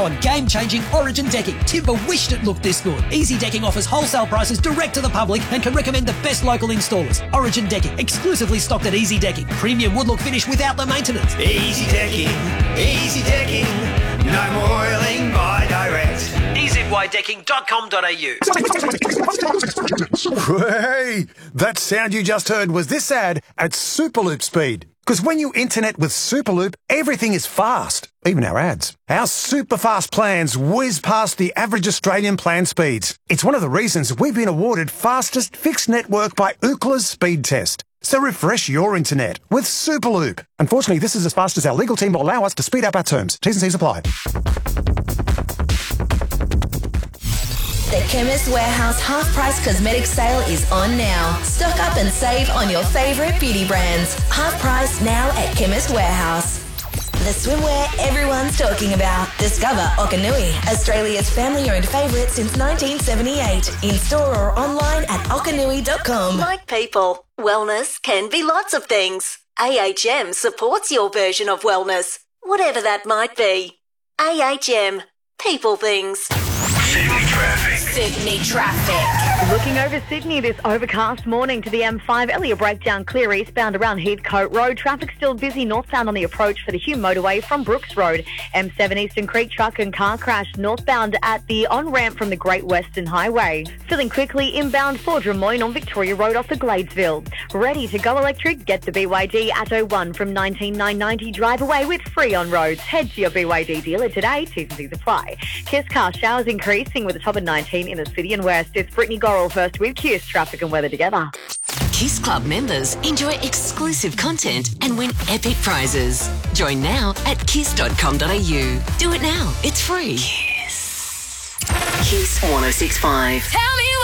on game-changing Origin decking. Timber wished it looked this good. Easy Decking offers wholesale prices direct to the public and can recommend the best local installers. Origin Decking, exclusively stocked at Easy Decking. Premium wood look finish without the maintenance. Easy Decking, no more oiling by direct. EZYDecking.com.au. Hey, that sound you just heard was this ad at Superloop speed. Because when you internet with Superloop, everything is fast, even our ads. Our super fast plans whiz past the average Australian plan speeds. It's one of the reasons we've been awarded fastest fixed network by Ookla's speed test. So refresh your internet with Superloop. Unfortunately, this is as fast as our legal team will allow us to speed up our terms. T's and C's apply. The Chemist Warehouse half-price cosmetic sale is on now. Stock up and save on your favourite beauty brands. Half price now at Chemist Warehouse. The swimwear everyone's talking about. Discover Okanui, Australia's family-owned favourite since 1978. In store or online at okanui.com. Like people, wellness can be lots of things. AHM supports your version of wellness, whatever that might be. AHM, people things. Sydney traffic. Looking over Sydney this overcast morning to the M5. Elliott breakdown clear eastbound around Heathcote Road. Traffic still busy northbound on the approach for the Hume motorway from Brooks Road. M7 Eastern Creek truck and car crash northbound at the on-ramp from the Great Western Highway. Filling quickly inbound for Drummoyne on Victoria Road off the Gladesville. Ready to go electric? Get the BYD Atto 1 from $19,990. Drive away with free on roads. Head to your BYD dealer today. T's and C's apply. Kiss car showers increasing with a top of 19 in the city and west. It's Brittany Gorrell first with Kiss traffic and weather together. Kiss Club members enjoy exclusive content and win epic prizes. Join now at kiss.com.au. Do it now. It's free. Kiss. Kiss 106.5. Tell me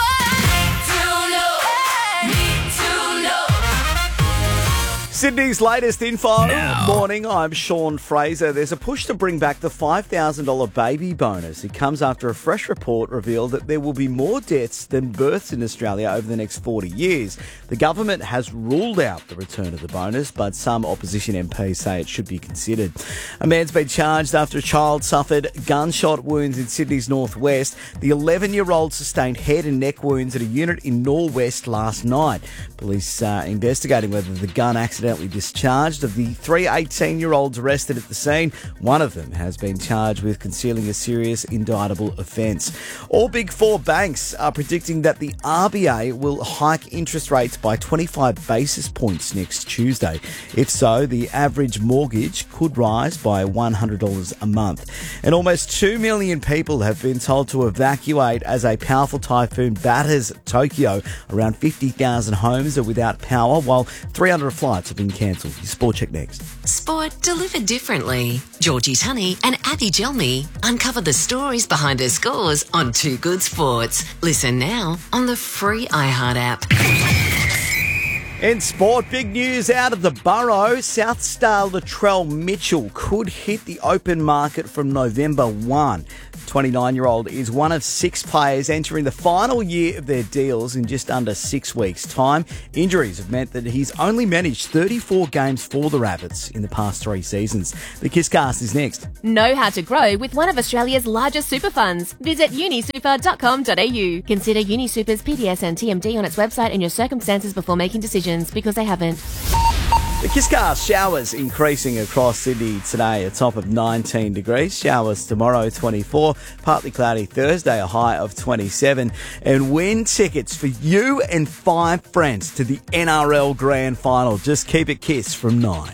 Sydney's latest info. Now. Morning, I'm Sean Fraser. There's a push to bring back the $5,000 baby bonus. It comes after a fresh report revealed that there will be more deaths than births in Australia over the next 40 years. The government has ruled out the return of the bonus, but some opposition MPs say it should be considered. A man's been charged after a child suffered gunshot wounds in Sydney's northwest. The 11-year-old sustained head and neck wounds at a unit in Norwest last night. Police are investigating whether the gun accidentally discharged. Of the three 18-year-olds arrested at the scene, one of them has been charged with concealing a serious indictable offence. All Big Four banks are predicting that the RBA will hike interest rates by 25 basis points next Tuesday. If so, the average mortgage could rise by $100 a month. And almost 2 million people have been told to evacuate as a powerful typhoon batters Tokyo. Around 50,000 homes are without power, while 300 flights have been cancelled. Your Sport Check next. Sport delivered differently. Georgie Tunney and Abby Gelmy uncover the stories behind their scores on Too Good Sports. Listen now on the free iHeart app. In sport, big news out of the borough. South Star Latrell Mitchell could hit the open market from November 1. The 29-year-old is one of 6 players entering the final year of their deals in just under 6 weeks' time. Injuries have meant that he's only managed 34 games for the Rabbits in the past 3 seasons. The Kisscast is next. Know how to grow with one of Australia's largest super funds. Visit unisuper.com.au. Consider UniSuper's PDS and TMD on its website and your circumstances before making decisions, because they haven't. The Kisscast, showers increasing across Sydney today, a top of 19 degrees. Showers tomorrow, 24. Partly cloudy Thursday, a high of 27. And win tickets for you and 5 friends to the NRL Grand Final. Just keep it Kiss from 9.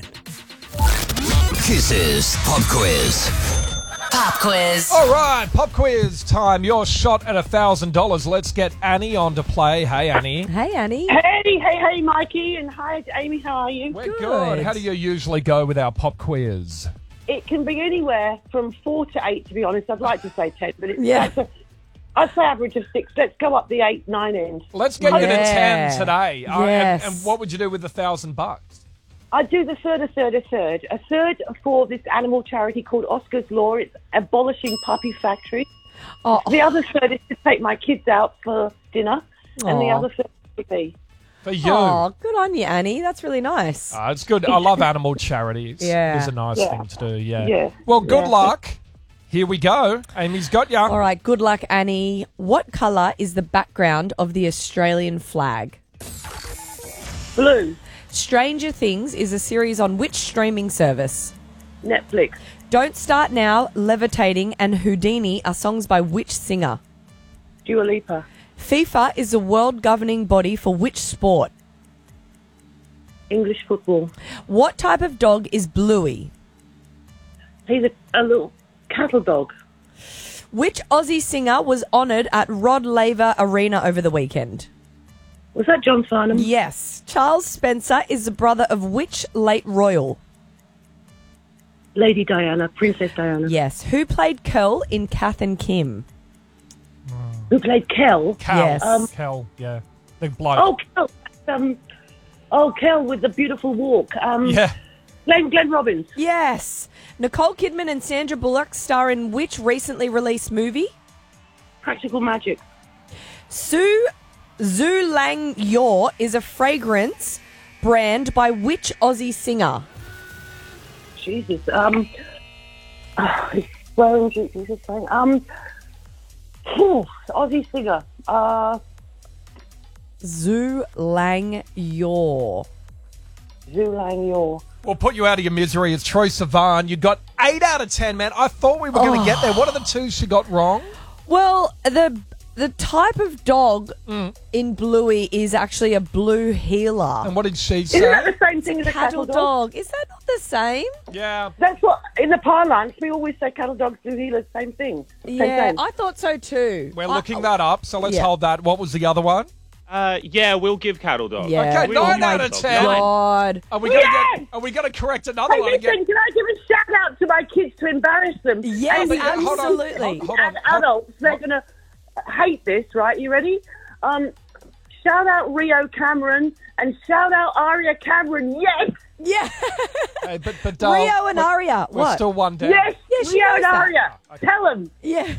Kisses Pop Quiz. Pop quiz. All right, pop quiz time. Your shot at $1,000. Let's get Annie on to play. Hey, Annie. Hey, Annie. Hey, Mikey, and hi, Amy. How are you? We're good. How do you usually go with our pop quiz? It can be anywhere from 4 to 8, to be honest. I'd like to say 10, but it's I'd say average of 6. Let's go up the 8, 9 end. Let's get you to 10 today. Yes. And what would you do with $1,000? I'd do the third. A third for this animal charity called Oscar's Law. It's abolishing puppy factories. Oh. The other third is to take my kids out for dinner, and the other third would be For you. Oh, good on you, Annie. That's really nice. It's good. I love animal charities. Yeah. It's a nice thing to do, Yeah. Well, good luck. Here we go. Amy's got ya. All right, good luck, Annie. What colour is the background of the Australian flag? Blue. Stranger Things is a series on which streaming service? Netflix. Don't Start Now, Levitating, and Houdini are songs by which singer? Dua Lipa. FIFA is the world governing body for which sport? English football. What type of dog is Bluey? He's a little cattle dog. Which Aussie singer was honoured at Rod Laver Arena over the weekend? Was that John Farnham? Yes. Charles Spencer is the brother of which late royal? Lady Diana, Princess Diana. Yes. Who played Kel in Kath and Kim? Who played Kel? Cal. Yes. Cal, yeah. The bloke. Oh, Kel. Kel with the beautiful walk. Yeah. Glenn Robbins. Yes. Nicole Kidman and Sandra Bullock star in which recently released movie? Practical Magic. Zhu Lang Yor is a fragrance brand by which Aussie singer? Jesus. Well, Jesus saying. Aussie singer. Zhu Lang Yor. Zhu Lang Yor. We'll put you out of your misery. It's Troye Sivan. You got 8 out of 10, man. I thought we were going to get there. What are the two she got wrong? Well, the type of dog in Bluey is actually a blue heeler. And what did she say? Isn't that the same thing as a Cattle dog. Is that not the same? Yeah. That's what, in the parlance, we always say cattle dogs, blue heelers, same thing. Yeah, Same. I thought so too. We're looking that up, so let's Yeah. hold that. What was the other one? Yeah, we'll give cattle dog. Yeah. Okay, We'll 9 give out of dog. 10. God. Are we going to correct another Hey, one listen, again? can I give a shout out to my kids to embarrass them? Yes, And hold on. absolutely. Hold on. adults, they're going to hate this, right? You ready? Shout out Rio Cameron and shout out Aria Cameron. Yes! Yeah. Hey, but Rio and Aria. We're What? still one down. Yes! Yeah, she Rio knows and that. Aria. Tell them. Yeah.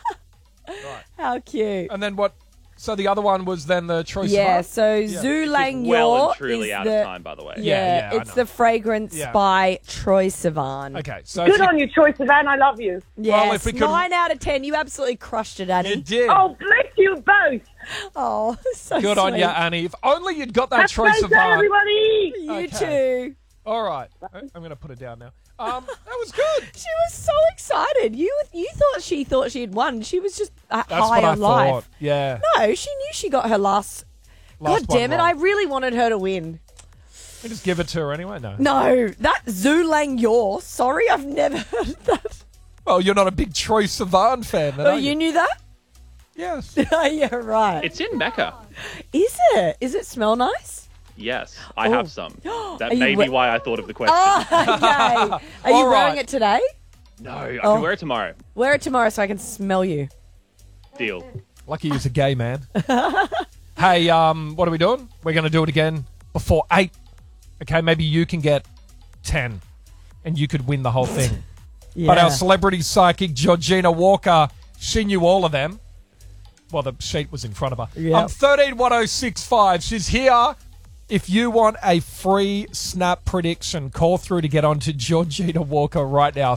How cute. And then what? So the other one was then the Troye Yeah, Sivan? so Zhu Lang Well Yor and truly is out the, of time, by the way. Yeah, I it's know. the fragrance Yeah. by Troye Sivan. Okay, so Good on you, Troye Sivan. I love you. Yes, Well, if we could- 9 out of 10. You absolutely crushed it, Annie. you did. Oh, bless you both. Oh, so Good on sweet. you, Annie. If only you'd got that Have a Troye great day, Sivan. everybody. You Okay. too. All right. I'm going to put it down now. That was good. She was so excited. You thought she had won. She was just That's high what I on life. thought. Yeah. No, she knew she got her last. Last God damn one it! wrong. I really wanted her to win. We just give it to her anyway. No. No, that Zhu Lang Yor. Sorry, I've never heard of that. Well, you're not a big Troye Sivan fan, then, Oh, are you knew that? Yes. Yeah, right. It's in Mecca. Is it? Is it smell nice? Yes, I Oh. have some. Are That you may we- be why I thought of the question. Oh, okay. Are you All wearing right. it today? No, I Oh. can wear it tomorrow. Wear it tomorrow so I can smell you. Deal. Lucky he's a gay man. Hey, what are we doing? We're going to do it again before 8. Okay, maybe you can get 10 and you could win the whole thing. But our celebrity psychic, Georgina Walker, she knew all of them. Well, the sheet was in front of her. Yep. 131065. She's here. If you want a free snap prediction, call through to get onto Georgina Walker right now.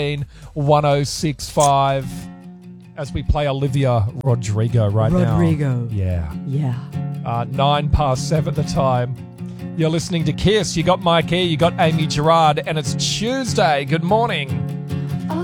131065. As we play Olivia Rodrigo right now. Rodrigo. Yeah. Yeah. 7:09 the time. You're listening to Kiss. You got Mike E, you got Amy Gerard, and it's Tuesday. Good morning.